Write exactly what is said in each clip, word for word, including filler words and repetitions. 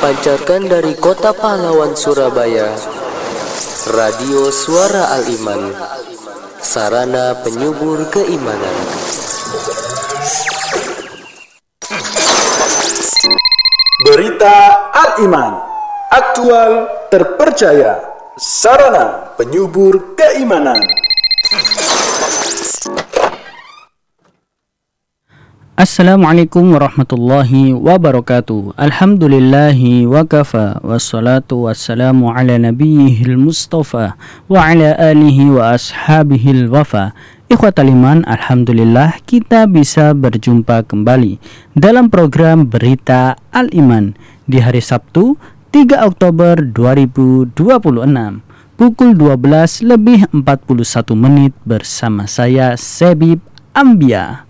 Terpancarkan dari kota pahlawan Surabaya, Radio Suara Al-Iman, sarana penyubur keimanan. Berita Al-Iman, aktual, terpercaya, sarana penyubur keimanan. Assalamualaikum warahmatullahi wabarakatuh. Alhamdulillahi wa kafa, wassalatu wassalamu ala nabiyyihil mustafa wa ala alihi wa ashabihil wafa. Ikhwatal iman, alhamdulillah kita bisa berjumpa kembali dalam program Berita Al-Iman di hari Sabtu tiga Oktober dua ribu dua puluh enam pukul dua belas lebih empat puluh satu menit bersama saya Sebib Ambia.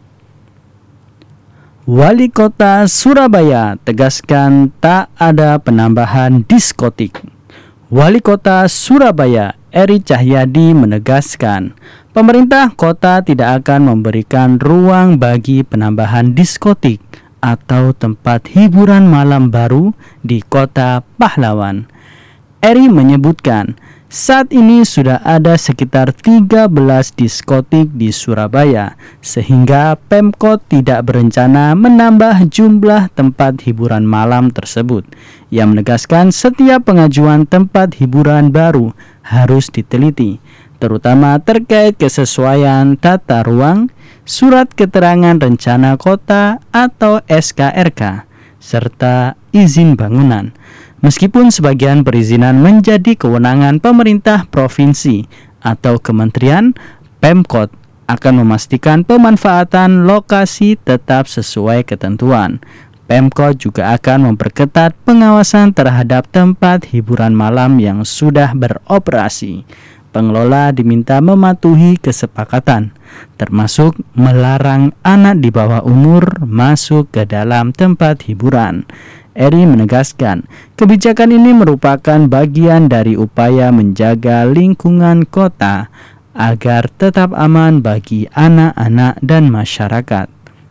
Wali Kota Surabaya tegaskan tak ada penambahan diskotik. Wali Kota Surabaya Eri Cahyadi menegaskan pemerintah kota tidak akan memberikan ruang bagi penambahan diskotik atau tempat hiburan malam baru di Kota Pahlawan. Eri menyebutkan saat ini sudah ada sekitar tiga belas diskotik di Surabaya, sehingga Pemkot tidak berencana menambah jumlah tempat hiburan malam tersebut. Ia menegaskan setiap pengajuan tempat hiburan baru harus diteliti, terutama terkait kesesuaian tata ruang, surat keterangan rencana kota atau S K R K, serta izin bangunan. Meskipun sebagian perizinan menjadi kewenangan pemerintah provinsi atau kementerian, Pemkot akan memastikan pemanfaatan lokasi tetap sesuai ketentuan. Pemkot juga akan memperketat pengawasan terhadap tempat hiburan malam yang sudah beroperasi. Pengelola diminta mematuhi kesepakatan, termasuk melarang anak di bawah umur masuk ke dalam tempat hiburan. Eri menegaskan, kebijakan ini merupakan bagian dari upaya menjaga lingkungan kota agar tetap aman bagi anak-anak dan masyarakat.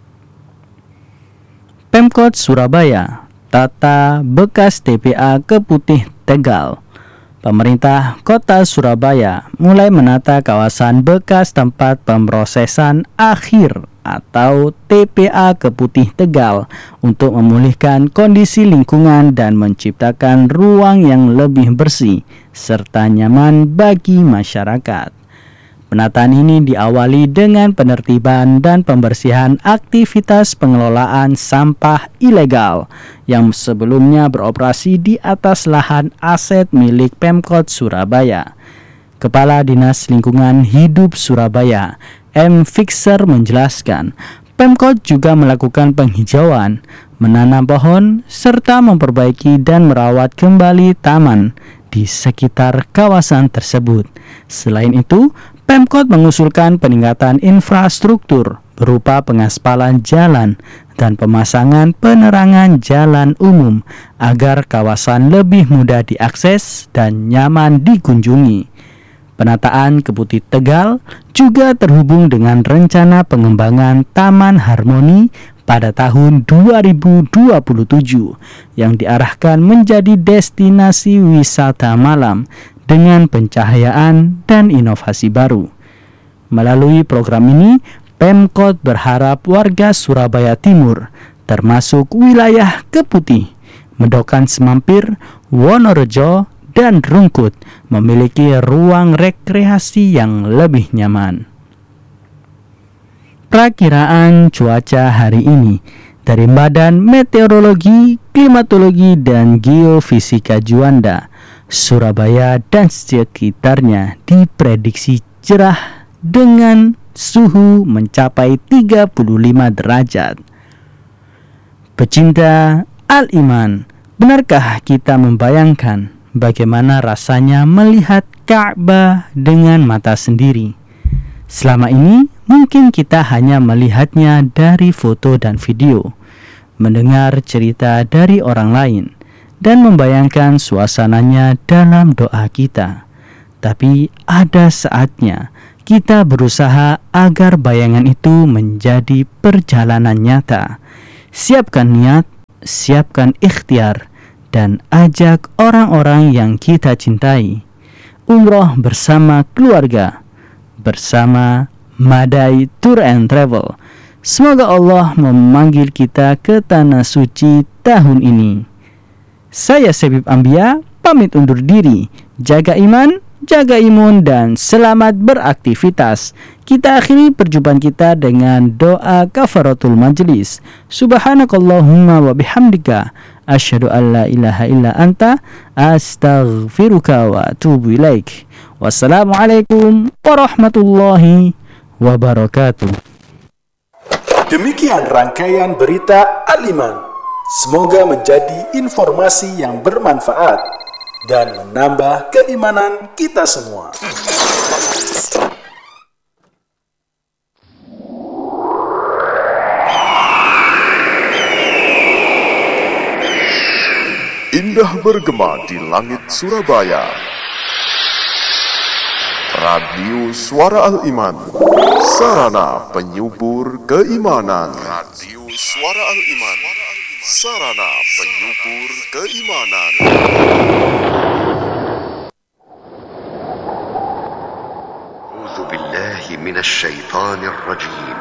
Pemkot Surabaya tata bekas T P A Keputih Tegal. Pemerintah Kota Surabaya mulai menata kawasan bekas tempat pemrosesan akhir atau T P A Keputih Tegal untuk memulihkan kondisi lingkungan dan menciptakan ruang yang lebih bersih serta nyaman bagi masyarakat. Penataan ini diawali dengan penertiban dan pembersihan aktivitas pengelolaan sampah ilegal yang sebelumnya beroperasi di atas lahan aset milik Pemkot Surabaya. Kepala Dinas Lingkungan Hidup Surabaya, M. Fixer menjelaskan, Pemkot juga melakukan penghijauan, menanam pohon, serta memperbaiki dan merawat kembali taman di sekitar kawasan tersebut. Selain itu, Pemkot mengusulkan peningkatan infrastruktur berupa pengaspalan jalan dan pemasangan penerangan jalan umum agar kawasan lebih mudah diakses dan nyaman dikunjungi. Penataan Keputih Tegal juga terhubung dengan rencana pengembangan Taman Harmoni pada tahun dua ribu dua puluh tujuh yang diarahkan menjadi destinasi wisata malam dengan pencahayaan dan inovasi baru. Melalui program ini, Pemkot berharap warga Surabaya Timur, termasuk wilayah Keputih, Medokan Semampir, Wonorejo, dan Rungkut, memiliki ruang rekreasi yang lebih nyaman. Perakiraan cuaca hari ini dari Badan Meteorologi, Klimatologi, dan Geofisika Juanda, Surabaya dan sekitarnya diprediksi cerah dengan suhu mencapai tiga puluh lima derajat. Pecinta Al-Iman, benarkah kita membayangkan bagaimana rasanya melihat Ka'bah dengan mata sendiri? Selama ini mungkin kita hanya melihatnya dari foto dan video, mendengar cerita dari orang lain, dan membayangkan suasananya dalam doa kita. Tapi ada saatnya kita berusaha agar bayangan itu menjadi perjalanan nyata. Siapkan niat, siapkan ikhtiar, dan ajak orang-orang yang kita cintai umroh bersama keluarga, bersama Madai Tour and Travel. Semoga Allah memanggil kita ke tanah suci tahun ini. Saya Sebib Ambia, pamit undur diri. Jaga iman, jaga imun, dan selamat beraktivitas. Kita akhiri perjumpaan kita dengan doa kafaratul majlis. Subhanakallahumma wa bihamdika, asyhadu an la ilaha illa anta, astaghfiruka wa atubu ilaik. Wassalamualaikum warahmatullahi wabarakatuh. Demikian rangkaian berita Al-Iman. Semoga menjadi informasi yang bermanfaat dan menambah keimanan kita semua. Indah bergema di langit Surabaya. Radio Suara Al-Iman, sarana penyubur keimanan. Radio Suara Al-Iman, sarana penyubur keimanan. A'udzu billahi minasy syaithanir rajim.